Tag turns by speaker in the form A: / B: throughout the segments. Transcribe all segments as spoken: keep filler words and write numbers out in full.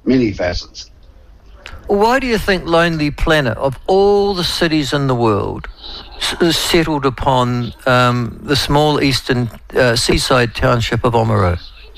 A: many facets.
B: Why do you think Lonely Planet, of all the cities in the world, s- settled upon um, the small eastern uh, seaside township of Oamaru?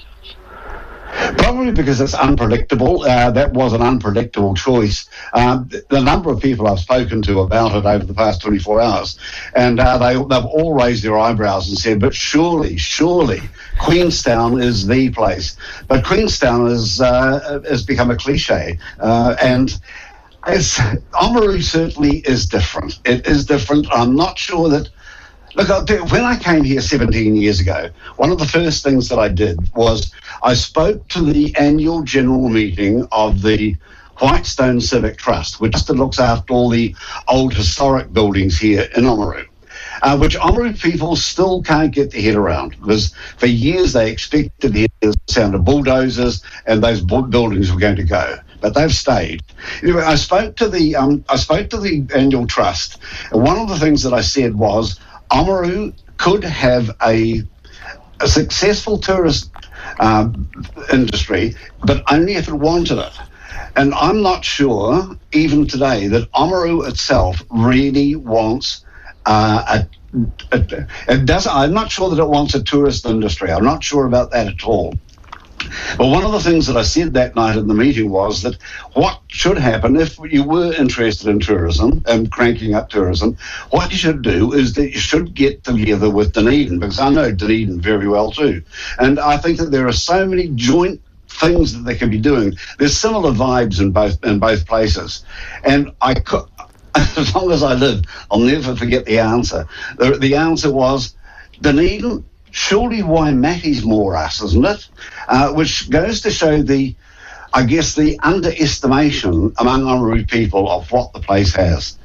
A: Probably because it's unpredictable. Uh, that was an unpredictable choice. Um, the number of people I've spoken to about it over the past twenty-four hours, and uh, they, they've all raised their eyebrows and said, but surely, surely, Queenstown is the place. But Queenstown is, uh, has become a cliche, uh, and it's, Oamaru certainly is different. It is different. I'm not sure that... Look, I'll tell you, when I came here seventeen years ago, one of the first things that I did was I spoke to the annual general meeting of the Whitestone Civic Trust, which looks after all the old historic buildings here in Oamaru, uh, which Oamaru people still can't get their head around, because for years they expected to hear the sound of bulldozers and those bu- buildings were going to go. But they've stayed. Anyway, I spoke to the um, I spoke to the annual trust, and one of the things that I said was, Oamaru could have a, a successful tourist um, industry, but only if it wanted it. And I'm not sure, even today, that Oamaru itself really wants uh, a, a, it doesn't. I'm not sure that it wants a tourist industry. I'm not sure about that at all. But one of the things that I said that night in the meeting was that what should happen if you were interested in tourism and cranking up tourism, what you should do is that you should get together with Dunedin, because I know Dunedin very well too. And I think that there are so many joint things that they can be doing. There's similar vibes in both in both places. And I could, as long as I live, I'll never forget the answer. The, the answer was Dunedin. Surely Waimaki's more us, isn't it? Uh, which goes to show the, I guess, the underestimation among Oamaru people of what the place has.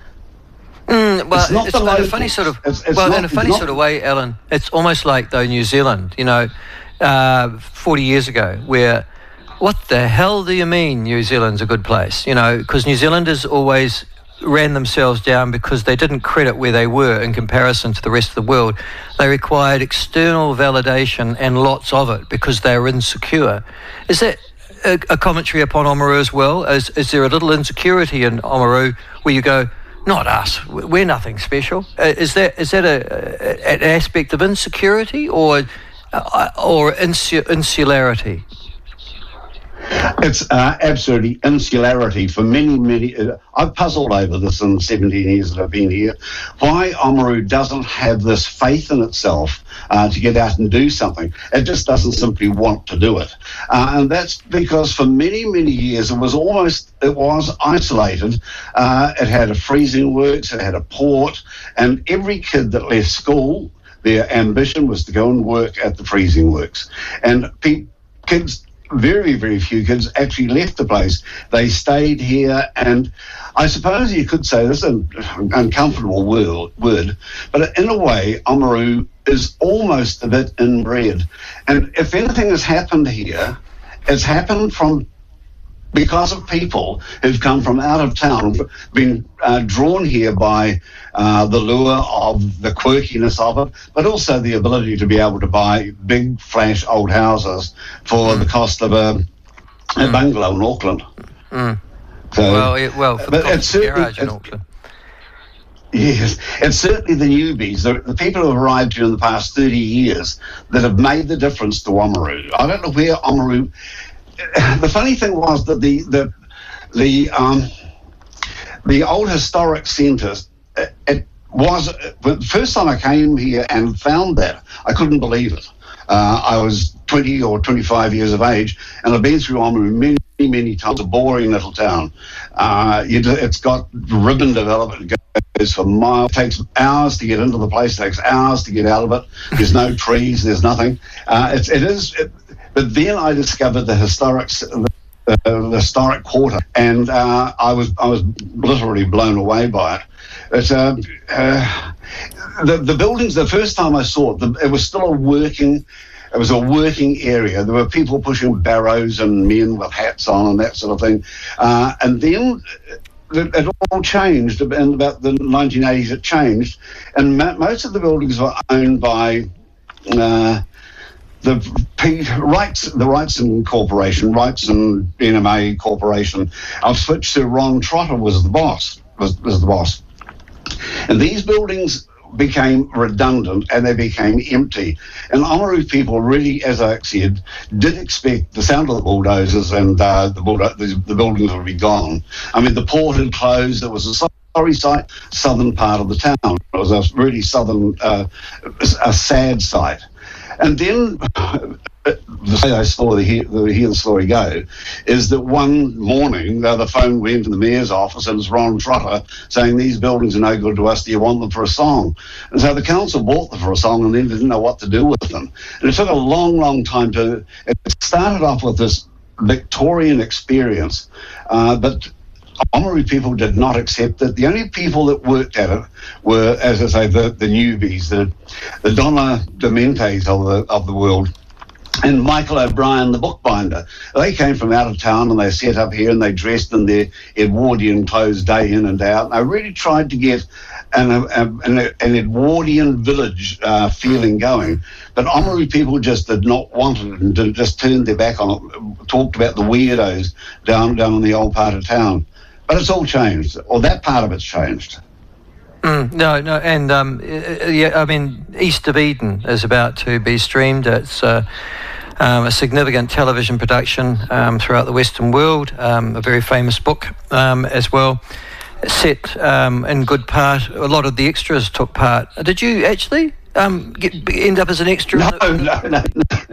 B: Mm, well,
A: it's not
B: it's
A: the
B: in a funny sort of
A: it's, it's
B: well,
A: not,
B: in a funny
A: not,
B: sort of way, Alan. It's almost like though New Zealand, you know, uh, forty years ago, where what the hell do you mean New Zealand's a good place? You know, because New Zealanders always ran themselves down because they didn't credit where they were in comparison to the rest of the world. They required external validation and lots of it because they were insecure. Is that a, a commentary upon Oamaru as well? Is, is there a little insecurity in Oamaru where you go, not us, we're nothing special? Uh, is that is that a, a, an aspect of insecurity or uh, or insu- insularity?
A: It's uh, absolutely insularity for many, many... Uh, I've puzzled over this in the seventeen years that I've been here, why Oamaru doesn't have this faith in itself uh, to get out and do something. It just doesn't simply want to do it. Uh, and that's because for many, many years it was almost... It was isolated. Uh, it had a freezing works, it had a port, and every kid that left school, their ambition was to go and work at the freezing works. And pe- kids... Very, very few kids actually left the place. They stayed here, and I suppose you could say this is an uncomfortable word, word, but in a way, Oamaru is almost a bit inbred. And if anything has happened here, it's happened from because of people who've come from out of town, been uh, drawn here by uh, the lure of the quirkiness of it, but also the ability to be able to buy big, flash old houses for mm. the cost of a, a mm. bungalow in Auckland.
B: Mm. So, well, it, well, for the cost of a garage in Auckland.
A: Yes, it's certainly the newbies, the, the people who have arrived here in the past thirty years that have made the difference to Oamaru. I don't know where Oamaru... The funny thing was that the the the um, the old historic centre, it, it was the first time I came here and found that, I couldn't believe it. Uh, I was twenty or twenty-five years of age, and I've been through Oamaru many, many times. A boring little town. Uh, you, it's got ribbon development. It goes for miles. It takes hours to get into the place. It takes hours to get out of it. There's no trees. There's nothing. Uh, it's, it is. It, But then I discovered the historic, the, uh, the historic quarter, and uh, I was I was literally blown away by it. It's, uh, uh, the the buildings. The first time I saw it, the, it was still a working. It was a working area. There were people pushing barrows and men with hats on and that sort of thing. Uh, and then it, it all changed in about the nineteen eighties. It changed, and mo- most of the buildings were owned by. Uh, the rights, the Wrightson Corporation, Wrightson N M A Corporation, I've switched to Ron Trotter was the boss, was, was the boss. And these buildings became redundant and they became empty. And Oamaru people really, as I said, did expect the sound of the bulldozers and uh, the, bulldo- the, the buildings would be gone. I mean, the port had closed. It was a sorry sight, southern part of the town. It was a really southern, uh, a sad sight. And then the way I saw the hear, the, hear the story go is that one morning uh, the phone went to the mayor's office and it's Ron Trotter saying these buildings are no good to us, do you want them for a song? And so the council bought them for a song and then didn't know what to do with them. And it took a long, long time to, it started off with this Victorian experience, uh, but Oamaru people did not accept it. The only people that worked at it were, as I say, the, the newbies, the, the Donna Dementes of the, of the world, and Michael O'Brien, the bookbinder. They came from out of town and they set up here and they dressed in their Edwardian clothes day in and day out. And I really tried to get an, a, an, an Edwardian village uh, feeling going. But Oamaru people just did not want it and just turned their back on it, talked about the weirdos down, down in the old part of town. But it's all changed, or that part of it's changed.
B: Mm, no, no, and um, yeah, I mean, East of Eden is about to be streamed. It's uh, um, a significant television production um, throughout the Western world, um, a very famous book um, as well. Set um, in good part, a lot of the extras took part. Did you actually um, get, end up as an extra?
A: No, no, no, no,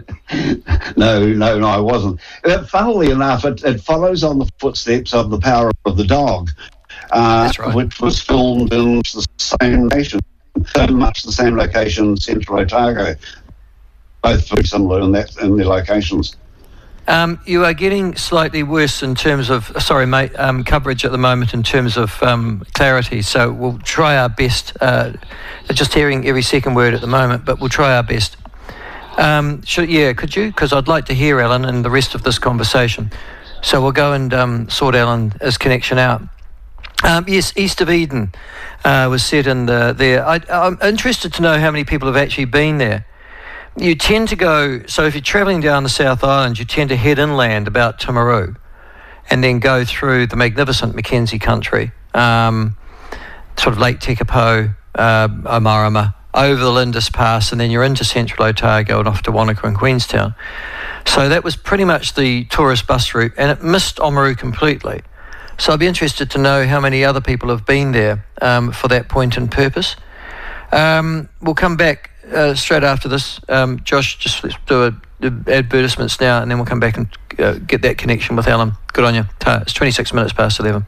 A: no, no, no, I wasn't. Uh, funnily enough, it, it follows on the footsteps of The Power of the Dog, uh,
B: That's right.
A: which was filmed in the same location, so much the same location, Central Otago, both very similar in that in their locations.
B: Um, you are getting slightly worse in terms of, sorry mate, um, coverage at the moment in terms of um, clarity, so we'll try our best, uh, just hearing every second word at the moment, but we'll try our best. Um, should, yeah, could you? Because I'd like to hear Alan and the rest of this conversation. So we'll go and um, sort Alan's connection out. Um, yes, East of Eden uh, was set in the, there. I, I'm interested to know how many people have actually been there. You tend to go, so if you're travelling down the South Island, you tend to head inland about Timaru and then go through the magnificent Mackenzie country, um, sort of Lake Tekapo, uh, Omarama, over the Lindis Pass, and then you're into Central Otago and off to Wanaka and Queenstown. So that was pretty much the tourist bus route, and it missed Oamaru completely. So I'd be interested to know how many other people have been there um, for that point and purpose. Um, we'll come back uh, straight after this. Um, Josh, just let's do a, a advertisements now, and then we'll come back and uh, get that connection with Alan. Good on you. It's twenty-six minutes past eleven.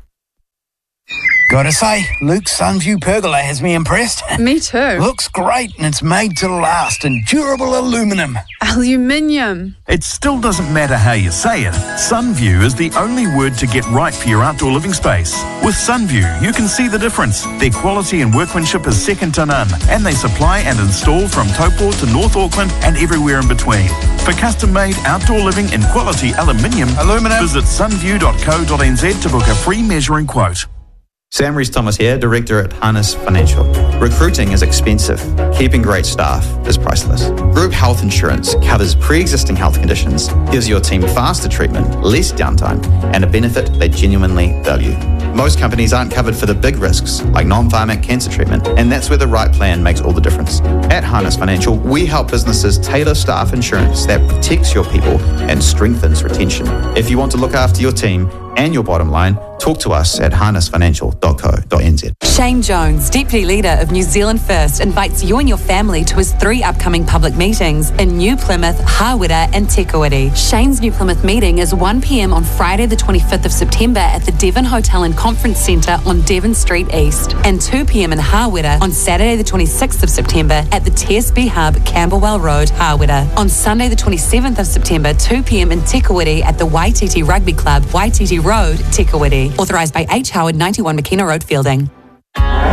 C: Gotta say, Luke's Sunview pergola has me impressed.
D: Me too.
C: Looks great and it's made to last in durable aluminum.
D: Aluminium.
E: It still doesn't matter how you say it. Sunview is the only word to get right for your outdoor living space. With Sunview, you can see the difference. Their quality and workmanship is second to none, and they supply and install from Taupo to North Auckland and everywhere in between. For custom-made outdoor living in quality aluminium,
C: Aluminum.
E: visit sunview dot co dot n z to book a free measuring quote.
F: Sam Rees-Thomas here, Director at Harness Financial. Recruiting is expensive. Keeping great staff is priceless. Group health insurance covers pre-existing health conditions, gives your team faster treatment, less downtime, and a benefit they genuinely value. Most companies aren't covered for the big risks, like non-pharmac cancer treatment, and that's where the right plan makes all the difference. At Harness Financial, we help businesses tailor staff insurance that protects your people and strengthens retention. If you want to look after your team and your bottom line, talk to us at harness financial dot co dot n z.
G: Shane Jones, Deputy Leader of New Zealand First, invites you and your family to his three upcoming public meetings in New Plymouth, Hawera and Tekawiti. Shane's New Plymouth meeting is one p m on Friday the twenty-fifth of September at the Devon Hotel and Conference Centre on Devon Street East, and two p m in Hawera on Saturday the twenty-sixth of September at the T S B Hub, Camberwell Road, Hawera. On Sunday the twenty-seventh of September, two p m in Tekawiti at the Waititi Rugby Club, Waititi Road, Tekawiti. Authorised by H. Howard, ninety-one McKenna Road, Fielding.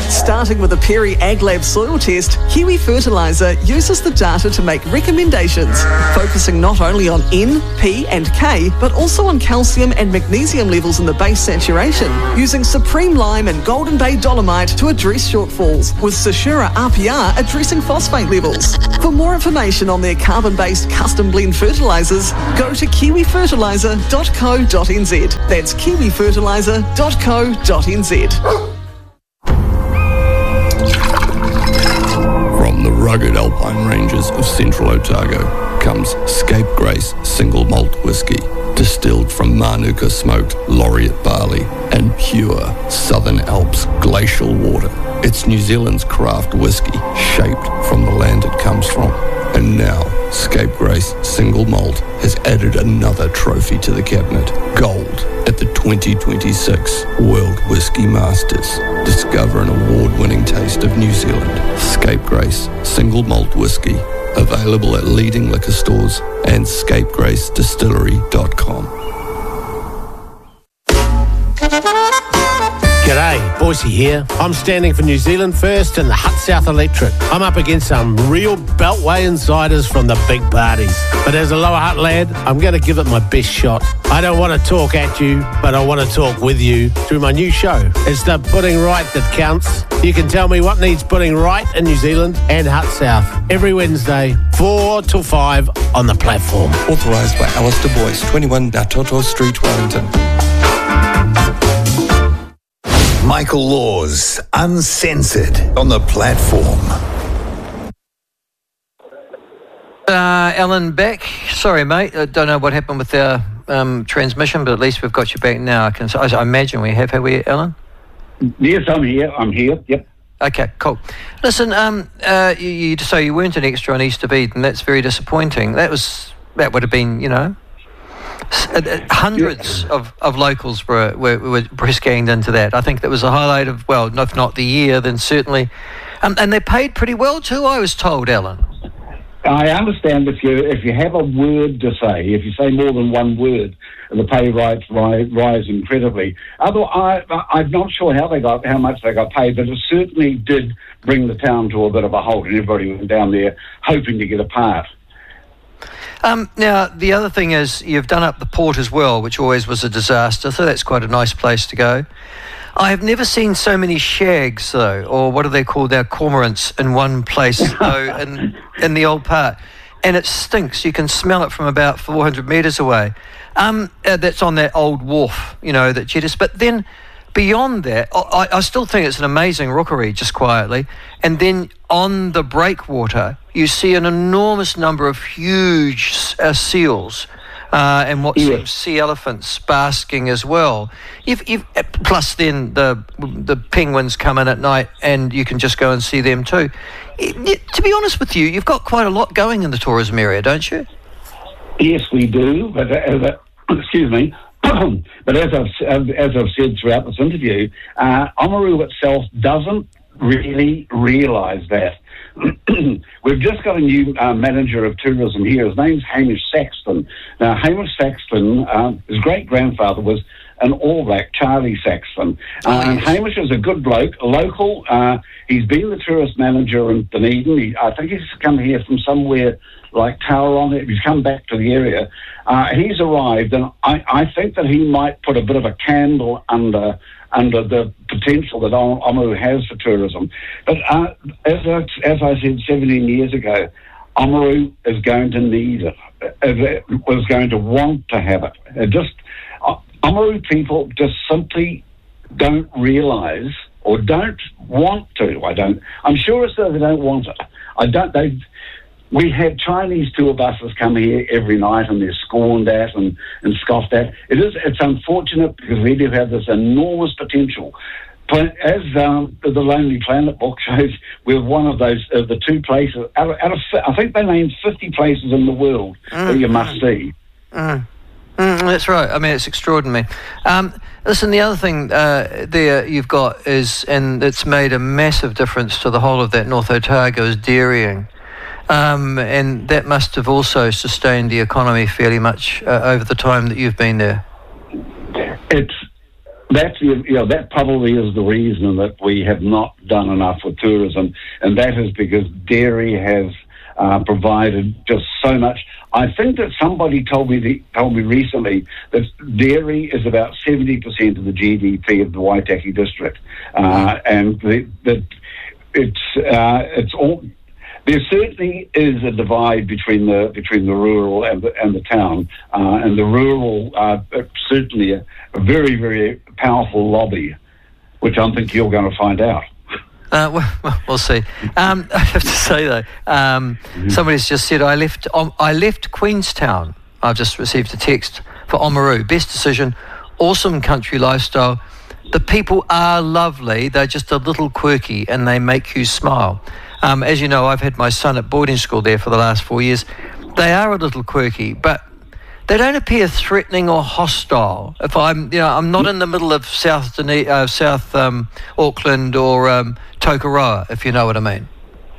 D: Starting with a Perry AgLab soil test, Kiwi Fertiliser uses the data to make recommendations, focusing not only on N, P and K, but also on calcium and magnesium levels in the base saturation, using Supreme Lime and Golden Bay Dolomite to address shortfalls, with Sashura R P R addressing phosphate levels. For more information on their carbon-based custom blend fertilisers, go to kiwi fertiliser dot co dot n z. That's kiwi fertiliser dot co dot n z.
H: From the rugged alpine ranges of central Otago comes Scapegrace Single Malt Whisky, distilled from Manuka smoked laureate barley and pure Southern Alps glacial water. It's New Zealand's craft whisky, shaped from the land it comes from. And now, Scapegrace Single Malt has added another trophy to the cabinet, gold, at the twenty twenty-six World Whisky Masters. Discover an award-winning taste of New Zealand. Scapegrace Single Malt Whisky, available at leading liquor stores and scapegrace distillery dot com.
I: G'day, Boise here. I'm standing for New Zealand First and the Hut South Electric. I'm up against some real Beltway insiders from the big parties. But as a Lower Hutt lad, I'm going to give it my best shot. I don't want to talk at you, but I want to talk with you through my new show. It's the putting right that counts. You can tell me what needs putting right in New Zealand and Hut South every Wednesday, four till five on the platform.
J: Authorised by Alistair Boyce, twenty-one Natoto Street, Wellington.
C: Michael Laws, Uncensored, on the platform.
B: Uh, Alan back. Sorry, mate. I don't know what happened with our um, transmission, but at least we've got you back now. I can. I imagine we have. Have we, Alan?
A: Yes, I'm here. I'm here. Yep. Okay,
B: cool. Listen, um, uh, you, you so you weren't an extra on Easter Beat, and that's very disappointing. That was that would have been, you know. Hundreds yeah. of, of locals were, were, were press ganged into that. I think that was a highlight of, well, if not the year, then certainly. Um, and they paid pretty well too, I was told, Alan.
A: I understand if you if you have a word to say, if you say more than one word, the pay rates rise, rise incredibly. Otherwise, I, I'm not sure how they got how much they got paid, but it certainly did bring the town to a bit of a halt, and everybody went down there hoping to get a part.
B: Um, now, the other thing is you've done up the port as well, which always was a disaster, so that's quite a nice place to go. I have never seen so many shags, though, or what are they called, our cormorants, in one place, though, in, in the old part. And it stinks. You can smell it from about four hundred metres away. Um, uh, that's on that old wharf, you know, that Jettis. But then beyond that, I, I still think it's an amazing rookery, just quietly. And then on the breakwater, you see an enormous number of huge uh, seals uh, and what
A: yeah.
B: seems sea elephants basking as well. You've, you've, plus then the the penguins come in at night and you can just go and see them too. It, it, to be honest with you, you've got quite a lot going in the tourism area, don't you?
A: Yes, we do. But as a, excuse me. But as I've as I've said throughout this interview, uh, Oamaru itself doesn't really realise that. We've just got a new uh, manager of tourism here. His name's Hamish Saxton. Now, Hamish Saxton, um, his great-grandfather was an All Black, Charlie Saxton. Uh, oh, yes. And Hamish is a good bloke, a local. Uh, he's been the tourist manager in Dunedin. He, I think he's come here from somewhere like Tauranga. He's come back to the area. Uh, he's arrived, and I, I think that he might put a bit of a candle under under the potential that Oamaru has for tourism. But uh, as, I, as I said seventeen years ago, Oamaru is going to need it. It was going to want to have it. It just uh, Oamaru people just simply don't realise or don't want to. I don't. I'm sure it's that they don't want it. I don't. They. We have Chinese tour buses come here every night and they're scorned at and, and scoffed at. It is, it's unfortunate because we do have this enormous potential. But as um, the Lonely Planet book shows, we're one of those, uh, the two places, out of, out of, I think they named fifty places in the world mm. that you must see.
B: Mm. Mm, that's right. I mean, it's extraordinary. Um, listen, the other thing uh, there you've got is, and it's made a massive difference to the whole of that North Otago, is dairying. Um, and that must have also sustained the economy fairly much uh, over the time that you've been there.
A: It's That's, you know, that probably is the reason that we have not done enough with tourism, and that is because dairy has uh, provided just so much. I think that somebody told me the, told me recently that dairy is about seventy percent of the G D P of the Waitaki district, uh, and the, the, it's uh, it's all. There certainly is a divide between the between the rural and the, and the town, uh, and the rural uh, certainly a, a very very powerful lobby, which I think you're going to find out.
B: Uh, well, we'll see. Um, I have to say though, um, mm-hmm. somebody's just said I left. Um, I left Queenstown. I've just received a text for Oamaru. Best decision. Awesome country lifestyle. The people are lovely. They're just a little quirky, and they make you smile. Um, as you know, I've had my son at boarding school there for the last four years. They are a little quirky, but they don't appear threatening or hostile. If I'm, you know, I'm not in the middle of South Dene- uh, South um, Auckland or um, Tokoroa, if you know what I mean.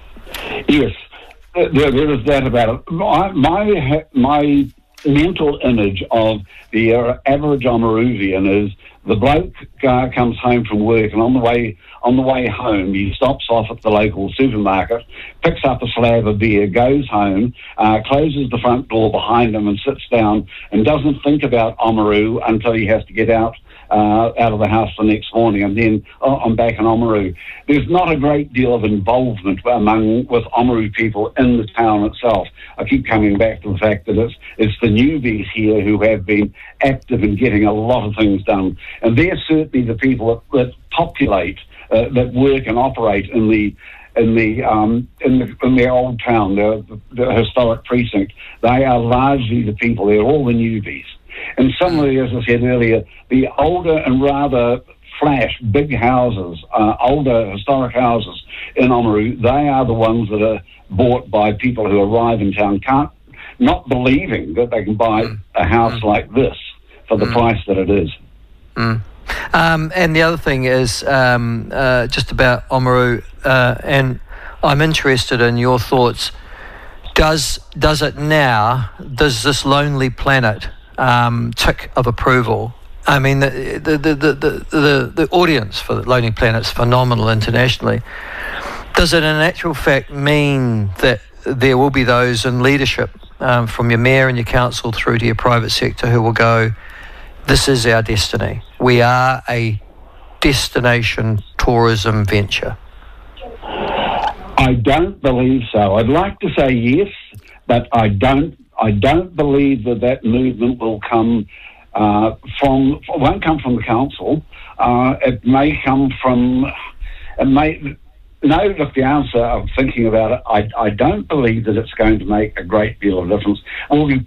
A: Yes, there, there is that about it. My my, my mental image of the uh, average Oamaruvian is the bloke uh, comes home from work, and on the way on the way home he stops off at the local supermarket, picks up a slab of beer, goes home, uh, closes the front door behind him and sits down and doesn't think about Oamaru until he has to get out uh, out of the house the next morning, and then oh, I'm back in Oamaru. There's not a great deal of involvement among with Oamaru people in the town itself. I keep coming back to the fact that it's it's the newbies here who have been active in getting a lot of things done, and they're certainly the people that, that populate, uh, that work and operate in the in the um, in the in their old town, the, the historic precinct. They are largely the people. They're all the newbies. And similarly, as I said earlier, the older and rather flash, big houses, uh, older historic houses in Oamaru, they are the ones that are bought by people who arrive in town, can't, not believing that they can buy mm. a house mm. like this for the mm. price that it is.
B: Mm. Um, and the other thing is um, uh, just about Oamaru, uh, and I'm interested in your thoughts. Does does it now, does this lonely planet Um, tick of approval? I mean, the the, the, the, the the audience for the Lonely Planet is phenomenal internationally. Does it in actual fact mean that there will be those in leadership, um, from your mayor and your council through to your private sector, who will go, this is our destiny. We are a destination tourism venture?
A: I don't believe so. I'd like to say yes, but I don't I don't believe that that movement will come uh, from, won't come from the council. Uh, it may come from, it may, no, look, the answer of thinking about it, I, I don't believe that it's going to make a great deal of difference. It will be